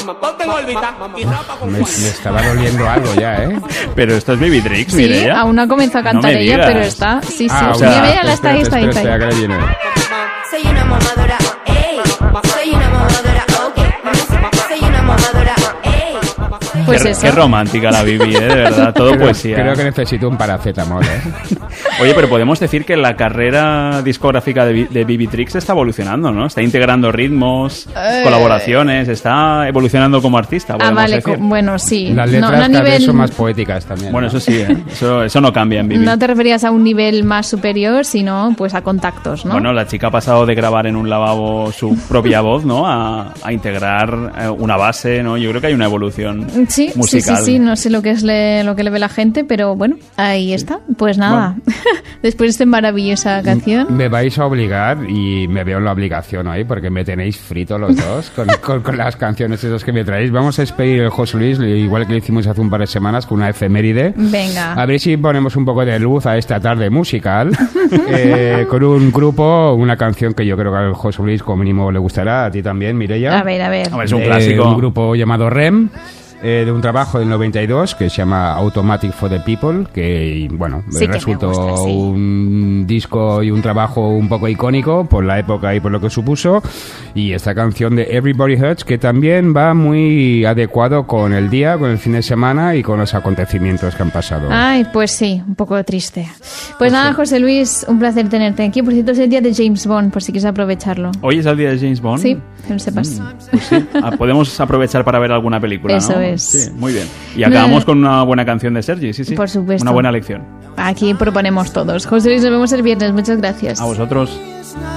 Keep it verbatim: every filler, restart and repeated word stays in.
Me, me estaba doliendo algo ya, ¿eh? Pero esto es Vivitrix, Sí, Mireia. aún no ha comenzado a cantar No me ella, digas. pero está. Sí, sí. Ah, o Mira, sea, mira, la está ahí, está ahí, espera, está ahí. espera, que le viene. Soy una mamadora, ey. Soy una mamadora, ok. Soy una mamadora, ey. Pues qué, eso. qué romántica la Vivi, ¿eh? De verdad, todo Creo, poesía. creo que necesito un paracetamol, ¿eh? Oye, pero podemos decir que la carrera discográfica de, Vi- de Vivitrix está evolucionando, ¿no? Está integrando ritmos, Eh. colaboraciones, está evolucionando como artista, Ah, podemos vale, decir. co- bueno, sí. Las No, letras no a cada vez nivel... son más poéticas también. Bueno, ¿no? eso sí, ¿eh? Eso, eso no cambia en Vivi. No te referías a un nivel más superior, sino pues a contactos, ¿no? Bueno, la chica ha pasado de grabar en un lavabo su propia voz, ¿no? A, a integrar eh, una base, ¿no? Yo creo que hay una evolución Sí, sí, musical. sí, sí, no sé lo que es le- lo que le ve la gente, pero bueno, ahí está. Pues nada, después de esta maravillosa canción. Me vais a obligar, y me veo en la obligación hoy, porque me tenéis frito los dos con, con, con las canciones esas que me traéis. Vamos a despedir el José Luis, igual que lo hicimos hace un par de semanas, con una efeméride. Venga. A ver si ponemos un poco de luz a esta tarde musical, eh, con un grupo, una canción que yo creo que al José Luis como mínimo le gustará, a ti también, Mireia. A ver, a ver. Hombre, es un De clásico. un grupo llamado R E M, eh, de un trabajo del noventa y dos que se llama Automatic for the People, que, bueno, Sí que me resultó gusta, sí. un disco y un trabajo un poco icónico por la época y por lo que supuso. Y esta canción de Everybody Hurts, que también va muy adecuado con el día, con el fin de semana y con los acontecimientos que han pasado. Ay, pues sí, un poco triste. Pues nada, José Luis, un placer tenerte aquí. Por cierto, es el día de James Bond, por si quieres aprovecharlo. Hoy es el día de James Bond. Sí, que lo sepas. Pues sí. Ah, podemos aprovechar para ver alguna película, Eso ¿no? es. Sí, muy bien. Y acabamos con una buena canción de Sergi, sí, sí. Por supuesto. Una buena lección. Aquí proponemos todos. José Luis, nos vemos el viernes. Muchas gracias. A vosotros.